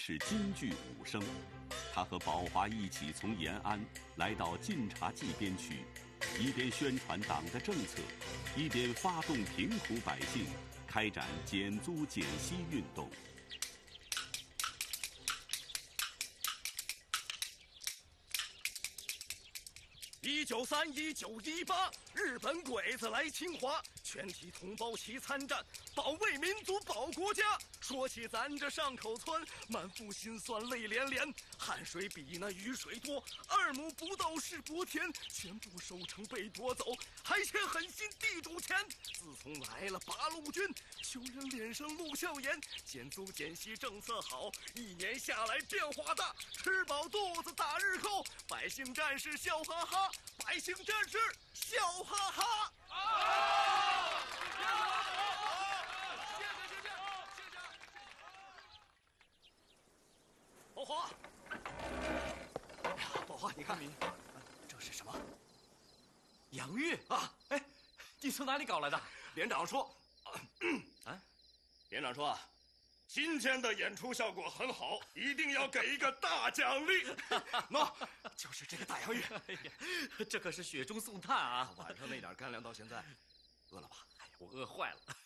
是京剧武生。他和宝华一起从延安来到晋察冀边区，一边宣传党的政策，一边发动贫苦百姓开展减租减息运动。 1931、1918，日本鬼子来侵华，全体同胞齐参战，保卫民族，保国家。说起咱这上口村，满腹心酸泪连连，汗水比那雨水多，2亩不到是薄田，全部收成被夺走，还欠狠心地主钱。自从来了八路军，穷人脸上露笑颜，减租减息政策好，1年下来变化大，吃饱肚子打日扣，百姓战士笑哈哈，百姓战士笑哈哈。宝华，哎呀，宝华，你看，这是什么？ 洋芋啊！哎，你从哪里搞来的？ 连长说，连长说啊，今天的演出效果很好，一定要给一个大奖励。喏，就是这个大洋芋。 哎呀，这可是雪中送炭啊！ 晚上那点干粮到现在，饿了吧？ 哎呀，我饿坏了。